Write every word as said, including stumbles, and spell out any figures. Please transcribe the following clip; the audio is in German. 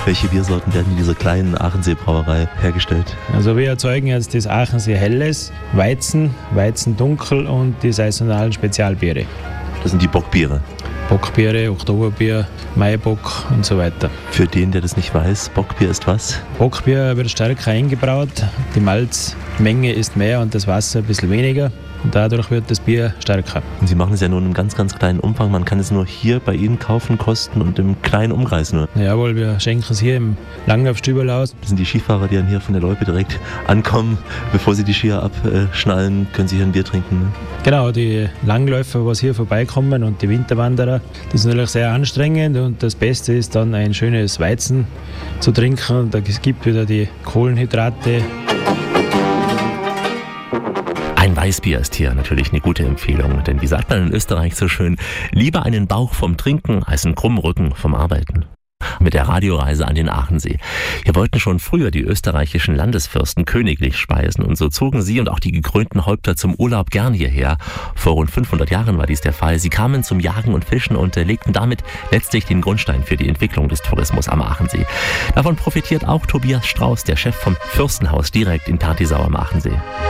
Welche Biersorten werden in dieser kleinen Aachensee-Brauerei hergestellt? Also wir erzeugen jetzt das Aachensee Helles, Weizen, Weizen Dunkel und die saisonalen Spezialbiere. Das sind die Bockbiere. Bockbiere, Oktoberbier, Maibock und so weiter. Für den, der das nicht weiß, Bockbier ist was? Bockbier wird stärker eingebraut, die Malzmenge ist mehr und das Wasser ein bisschen weniger. Und dadurch wird das Bier stärker. Und Sie machen es ja nur in einem ganz, ganz kleinen Umfang. Man kann es nur hier bei Ihnen kaufen, kosten und im kleinen Umkreis nur. Jawohl, wir schenken es hier im Langlaufstüberl aus. Das sind die Skifahrer, die dann hier von der Loipe direkt ankommen. Bevor sie die Skier abschnallen, können sie hier ein Bier trinken. Genau, die Langläufer, die hier vorbeikommen und die Winterwanderer, das ist natürlich sehr anstrengend und das Beste ist dann ein schönes Weizen zu trinken. Da gibt wieder die Kohlenhydrate. Ein Weißbier ist hier natürlich eine gute Empfehlung, denn wie sagt man in Österreich so schön, lieber einen Bauch vom Trinken als einen krummen Rücken vom Arbeiten. Mit der Radioreise an den Aachensee. Hier wollten schon früher die österreichischen Landesfürsten königlich speisen und so zogen sie und auch die gekrönten Häupter zum Urlaub gern hierher. Vor rund fünfhundert Jahren war dies der Fall. Sie kamen zum Jagen und Fischen und legten damit letztlich den Grundstein für die Entwicklung des Tourismus am Aachensee. Davon profitiert auch Tobias Strauß, der Chef vom Fürstenhaus direkt in Tertisau am Aachensee.